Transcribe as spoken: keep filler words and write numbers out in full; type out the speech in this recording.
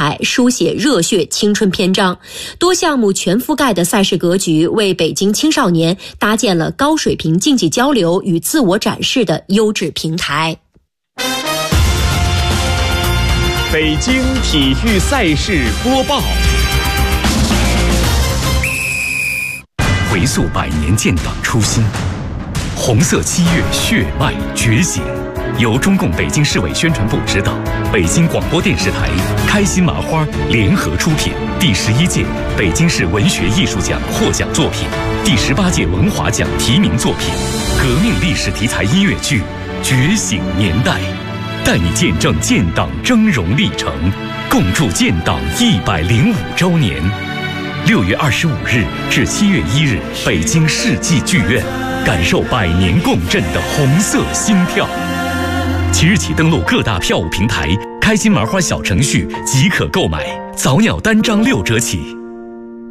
台，书写热血青春篇章。多项目全覆盖的赛事格局，为北京青少年搭建了高水平竞技交流与自我展示的优质平台。 北京体育赛事播报。 回溯百年建党初心，红色七月血脉觉醒。由中共北京市委宣传部指导，北京广播电视台、开心麻花联合出品。第十一届北京市文学艺术奖获奖作品，第十八届文华奖提名作品，革命历史题材音乐剧《觉醒年代》，带你见证建党峥嵘历程，共筑建党一百零五周年。六月二十五日至七月一日，北京世纪剧院，感受百年共振的红色心跳。即日起登录各大票务平台，开心麻花小程序即可购买，早鸟单张六折起。